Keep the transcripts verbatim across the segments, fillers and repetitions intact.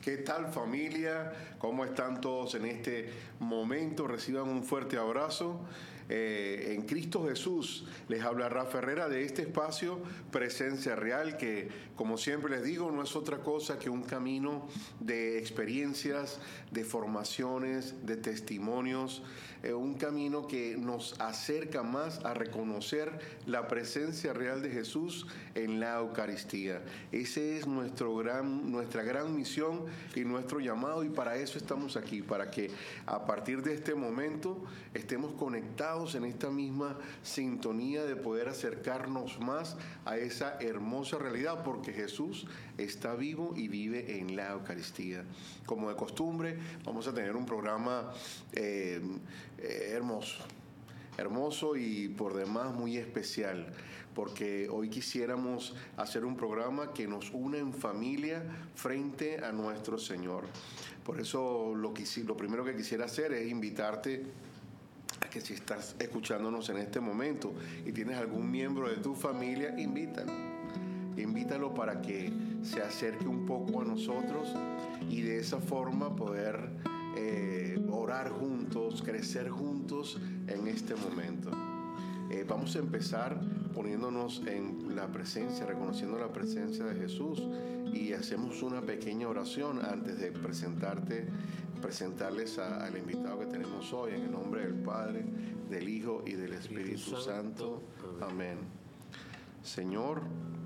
¿Qué tal, familia? ¿Cómo están todos en este momento? Reciban un fuerte abrazo. Eh, en Cristo Jesús les habla Rafa Herrera de este espacio Presencia Real, que como siempre les digo no es otra cosa que un camino de experiencias, de formaciones, de testimonios, eh, un camino que nos acerca más a reconocer la presencia real de Jesús en la Eucaristía. Ese es nuestro gran, nuestra gran misión y nuestro llamado, y para eso estamos aquí, para que a partir de este momento estemos conectados en esta misma sintonía de poder acercarnos más a esa hermosa realidad, porque Jesús está vivo y vive en la Eucaristía. Como de costumbre, vamos a tener un programa eh, eh, hermoso. Hermoso y por demás muy especial, porque hoy quisiéramos hacer un programa que nos una en familia frente a nuestro Señor. Por eso lo, que, lo primero que quisiera hacer es invitarte a que, si estás escuchándonos en este momento y tienes algún miembro de tu familia, invítalo. Invítalo para que se acerque un poco a nosotros y de esa forma poder eh, orar juntos, crecer juntos en este momento. Eh, vamos a empezar poniéndonos en la presencia, reconociendo la presencia de Jesús, y hacemos una pequeña oración antes de presentarte, presentarles a, al invitado que tenemos hoy, en el nombre del Padre, del Hijo y del Espíritu, Espíritu Santo. Santo. Amén. Señor,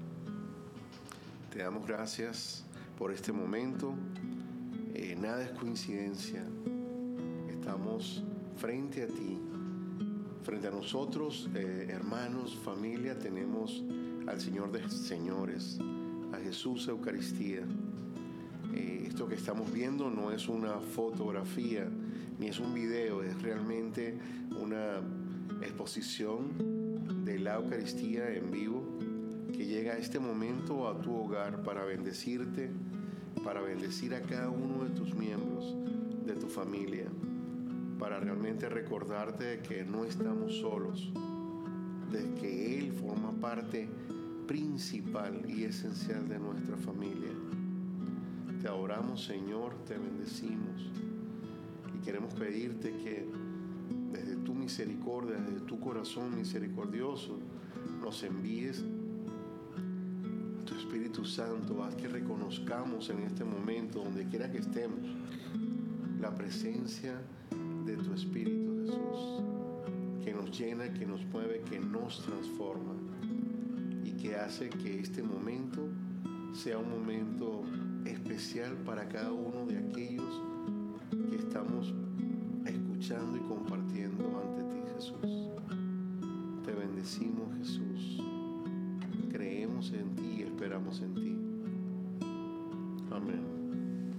te damos gracias por este momento. Eh, nada es coincidencia. Estamos frente a ti. Frente a nosotros, eh, hermanos, familia, tenemos al Señor de señores, a Jesús Eucaristía. Eh, esto que estamos viendo no es una fotografía, ni es un video, es realmente una exposición de la Eucaristía en vivo, que llega a este momento a tu hogar para bendecirte, para bendecir a cada uno de tus miembros, de tu familia, para realmente recordarte de que no estamos solos, de que Él forma parte principal y esencial de nuestra familia. Te adoramos, Señor, te bendecimos y queremos pedirte que desde tu misericordia, desde tu corazón misericordioso, nos envíes tu Espíritu Santo. Haz que reconozcamos en este momento, donde quiera que estemos, la presencia de tu Espíritu, Jesús, que nos llena, que nos mueve, que nos transforma y que hace que este momento sea un momento especial para cada uno de aquellos que estamos escuchando y compartiendo ante ti, Jesús. Te bendecimos, Jesús. Creemos en ti y esperamos en ti. Amén.